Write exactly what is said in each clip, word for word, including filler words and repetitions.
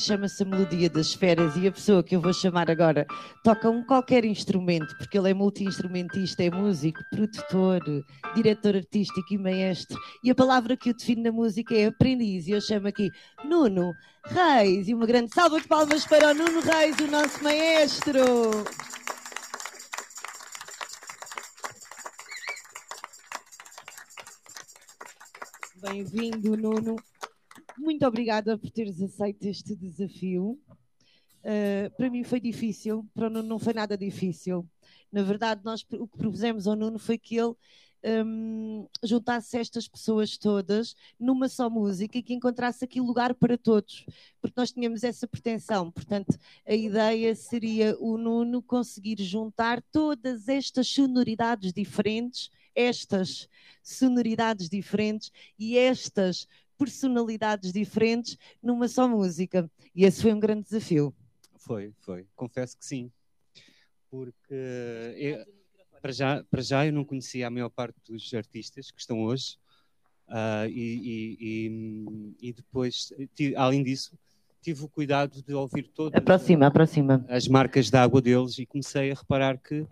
Chama-se a Melodia das Férias e a pessoa que eu vou chamar agora toca um qualquer instrumento, porque ele é multi-instrumentista, é músico, produtor, diretor artístico e maestro. E a palavra que o define na música é aprendiz. E eu chamo aqui Nuno Reis. E uma grande salva de palmas para o Nuno Reis, o nosso maestro. Bem-vindo, Nuno. Muito obrigada por teres aceito este desafio. Uh, para mim foi difícil, para o Nuno não foi nada difícil. Na verdade, nós o que propusemos ao Nuno foi que ele um, juntasse estas pessoas todas numa só música e que encontrasse aqui lugar para todos, porque nós tínhamos essa pretensão. Portanto, a ideia seria o Nuno conseguir juntar todas estas sonoridades diferentes, estas sonoridades diferentes e estas personalidades diferentes numa só música. E esse foi um grande desafio. Foi, foi. Confesso que sim. Porque eu, para, já, para já eu não conhecia a maior parte dos artistas que estão hoje. Uh, e, e, e, e depois, além disso, tive o cuidado de ouvir todas aproxima, aproxima. as marcas de água deles e comecei a reparar que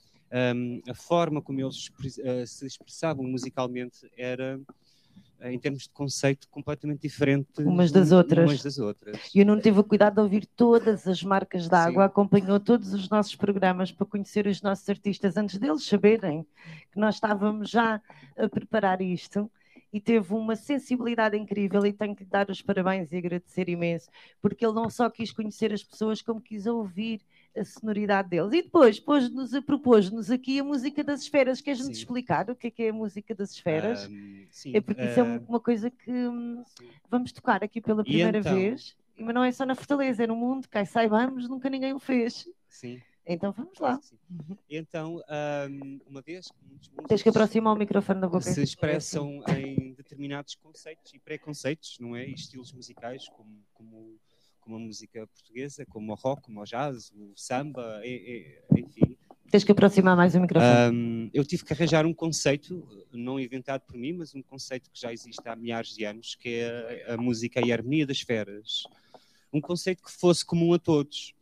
um, a forma como eles uh, se expressavam musicalmente era, em termos de conceito, completamente diferente umas das outras. Umas das outras. E eu não tive o cuidado de ouvir todas as marcas de água, acompanhou todos os nossos programas para conhecer os nossos artistas antes deles saberem que nós estávamos já a preparar isto. E teve uma sensibilidade incrível e tenho que lhe dar os parabéns e agradecer imenso, porque ele não só quis conhecer as pessoas, como quis ouvir a sonoridade deles. E depois pôs-nos, propôs-nos aqui a música das esferas. Queres-nos explicar o que é que é a música das esferas? Um, sim, é porque isso uh, é uma coisa que sim. vamos tocar aqui pela primeira então? vez, mas não é só na Fortaleza, é no mundo, cá saibamos, nunca ninguém o fez. Sim. Então vamos lá. Uhum. Então, um, uma vez que muitos músicos tens que aproximar o microfone da boca. se expressam em determinados conceitos e preconceitos, não é? E estilos musicais, como, como, como a música portuguesa, como o rock, como o jazz, o samba, e, e, enfim. Tens que aproximar mais o microfone. Um, eu tive que arranjar um conceito, não inventado por mim, mas um conceito que já existe há milhares de anos, que é a, a música e a harmonia das esferas. Um conceito que fosse comum a todos.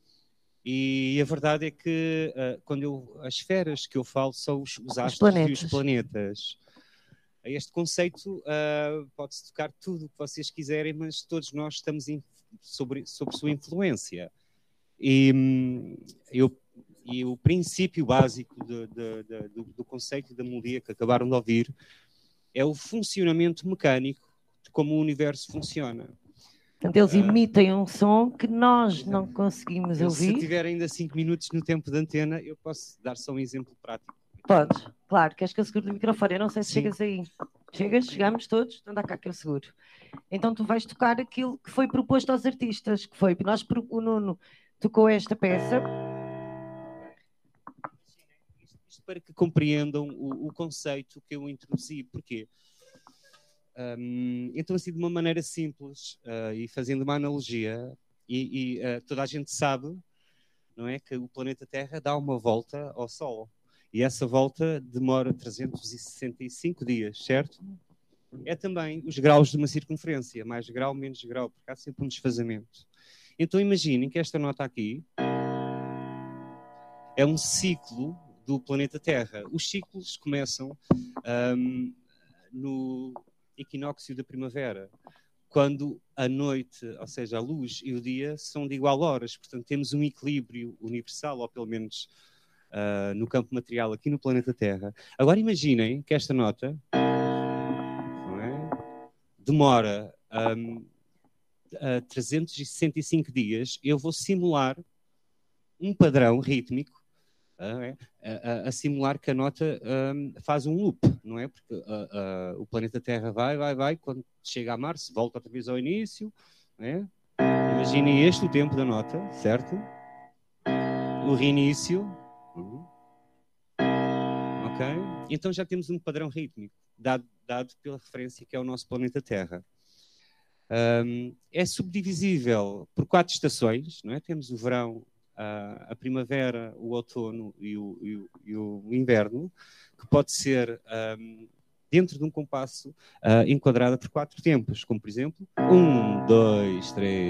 E a verdade é que uh, quando eu, as esferas que eu falo são os, os astros planetas. e os planetas. Este conceito uh, pode-se tocar tudo o que vocês quiserem, mas todos nós estamos in, sobre, sobre sua influência. E, um, eu, e o princípio básico de, de, de, do, do conceito da melodia que acabaram de ouvir é o funcionamento mecânico de como o universo funciona. Portanto, eles emitem um som que nós não conseguimos eu, ouvir. Se tiver ainda cinco minutos no tempo de antena, eu posso dar só um exemplo prático. Podes, claro. Queres que eu segure o microfone? Eu não sei se Sim. chegas aí. Chegas? Chegamos todos? Então dá cá que eu seguro. Então tu vais tocar aquilo que foi proposto aos artistas, que foi, nós, o Nuno tocou esta peça. Isto para que compreendam o, o conceito que eu introduzi. Porquê? Um, então, assim, de uma maneira simples uh, e fazendo uma analogia, e, e uh, toda a gente sabe, não é, que o planeta Terra dá uma volta ao Sol. E essa volta demora trezentos e sessenta e cinco dias, certo? É também os graus de uma circunferência, mais grau, menos grau, porque há sempre um desfazamento. Então, imaginem que esta nota aqui é um ciclo do planeta Terra. Os ciclos começam um, no equinócio da primavera, quando a noite, ou seja, a luz e o dia são de igual horas. Portanto, temos um equilíbrio universal, ou pelo menos uh, no campo material aqui no planeta Terra. Agora imaginem que esta nota não é, demora um, uh, trezentos e sessenta e cinco dias. Eu vou simular um padrão rítmico Uh, a, a, a simular que a nota um, faz um loop, não é? Porque uh, uh, o planeta Terra vai, vai, vai, quando chega a Marte, volta outra vez ao início, não é? Imaginem este o tempo da nota, certo? O reinício. Uhum. Ok? Então já temos um padrão rítmico, dado, dado pela referência que é o nosso planeta Terra. Um, é subdivisível por quatro estações, não é? Temos o verão, a primavera, o outono e o, e o, e o inverno, que pode ser um, dentro de um compasso uh, enquadrada por quatro tempos, como por exemplo um, dois, três.